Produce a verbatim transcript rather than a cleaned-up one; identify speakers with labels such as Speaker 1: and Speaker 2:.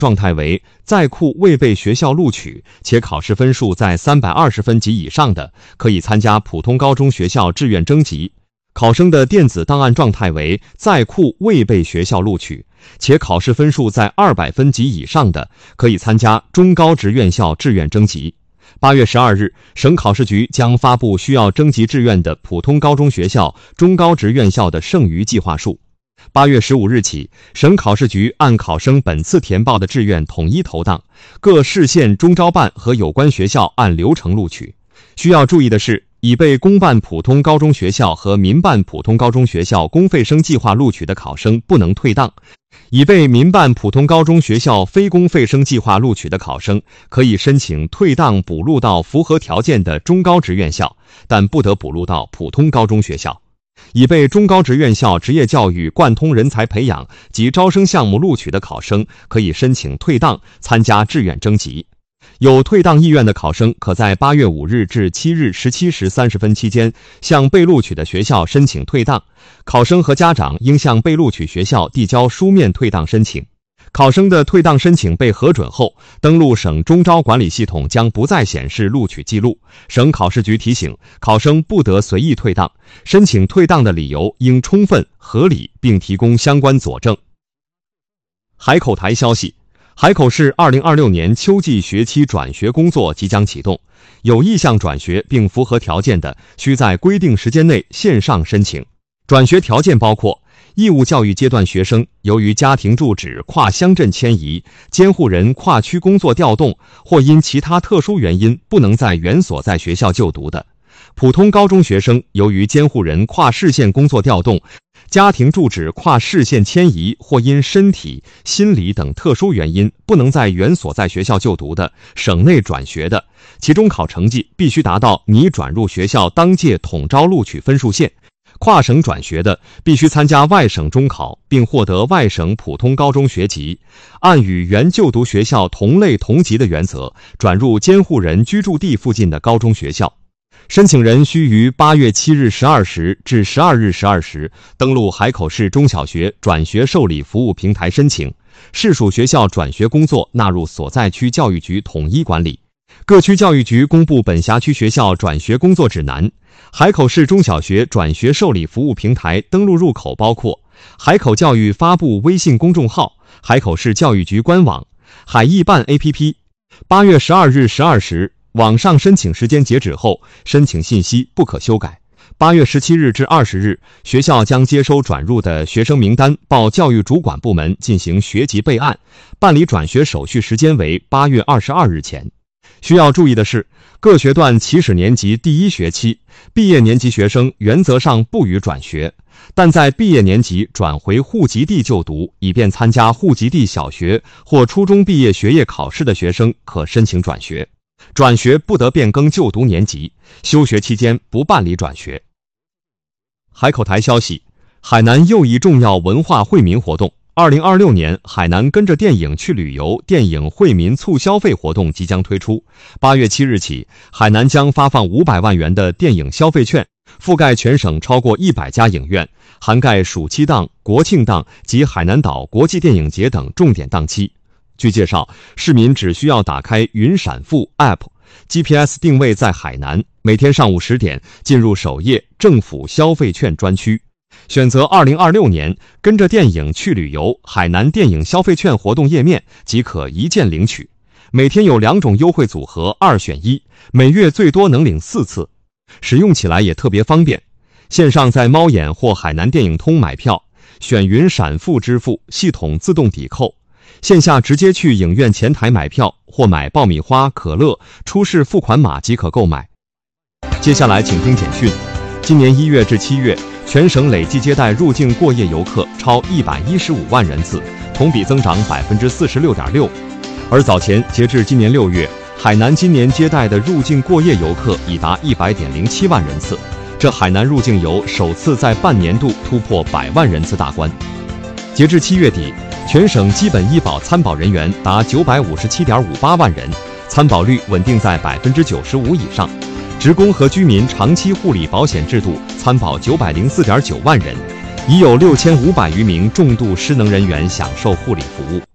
Speaker 1: 状态为在库未被学校录取，且考试分数在三百二十分及以上的，可以参加普通高中学校志愿征集。考生的电子档案状态为在库未被学校录取，且考试分数在二百分及以上的，可以参加中高职院校志愿征集。八月十二日，省考试局将发布需要征集志愿的普通高中学校、中高职院校的剩余计划数。八月十五日起，省考试局按考生本次填报的志愿统一投档，各市县中招办和有关学校按流程录取。需要注意的是，已被公办普通高中学校和民办普通高中学校公费生计划录取的考生不能退档。已被民办普通高中学校非公费生计划录取的考生，可以申请退档补录到符合条件的中高职院校，但不得补录到普通高中学校。已被中高职院校职业教育贯通人才培养及招生项目录取的考生，可以申请退档参加志愿征集。有退档意愿的考生，可在八月五日至七日十七时三十分期间向被录取的学校申请退档。考生和家长应向被录取学校递交书面退档申请。考生的退档申请被核准后，登录省中招管理系统将不再显示录取记录。省考试局提醒，考生不得随意退档，申请退档的理由应充分、合理，并提供相关佐证。海口台消息，海口市二零二六年秋季学期转学工作即将启动，有意向转学并符合条件的，需在规定时间内线上申请。转学条件包括：义务教育阶段学生由于家庭住址跨乡镇迁移、监护人跨区工作调动或因其他特殊原因不能在原所在学校就读的；普通高中学生由于监护人跨市县工作调动、家庭住址跨市县迁移或因身体、心理等特殊原因不能在原所在学校就读的；省内转学的，其中考成绩必须达到拟转入学校当届统招录取分数线；跨省转学的，必须参加外省中考并获得外省普通高中学籍，按与原就读学校同类同级的原则，转入监护人居住地附近的高中学校。申请人需于八月七日十二时至十二日十二时登录海口市中小学转学受理服务平台申请，市属学校转学工作纳入所在区教育局统一管理。各区教育局公布本辖区学校转学工作指南。海口市中小学转学受理服务平台登录入口包括海口教育发布微信公众号、海口市教育局官网、海艺办 A P P。八月十二日十二时，网上申请时间截止后，申请信息不可修改。八月十七日至二十日，学校将接收转入的学生名单，报教育主管部门进行学籍备案，办理转学手续时间为八月二十二日前。需要注意的是，各学段起始年级第一学期毕业年级学生原则上不予转学，但在毕业年级转回户籍地就读，以便参加户籍地小学或初中毕业学业考试的学生可申请转学。转学不得变更就读年级，休学期间不办理转学。海口台消息，海南又一重要文化惠民活动。二零二六年海南跟着电影去旅游电影惠民促消费活动即将推出。八月七日起，海南将发放五百万元的电影消费券，覆盖全省超过一百家影院，涵盖暑期档、国庆档及海南岛国际电影节等重点档期。据介绍，市民只需要打开云闪付 App，G P S 定位在海南，每天上午十点进入首页政府消费券专区，选择二零二六年跟着电影去旅游海南电影消费券活动页面即可一键领取。每天有两种优惠组合，二选一，每月最多能领四次，使用起来也特别方便。线上在猫眼或海南电影通买票，选云闪付支付，系统自动抵扣；线下直接去影院前台买票或买爆米花、可乐，出示付款码即可购买。接下来请听简讯。今年一月至七月，全省累计接待入境过夜游客超一百一十五万人次，同比增长百分之四十六点六。而早前截至今年六月，海南今年接待的入境过夜游客已达一百点零七万人次，这海南入境游首次在半年度突破百万人次大关。截至七月底，全省基本医保参保人员达九百五十七点五八万人，参保率稳定在百分之九十五以上。职工和居民长期护理保险制度参保九百零四点九万人，已有六千五百余名重度失能人员享受护理服务。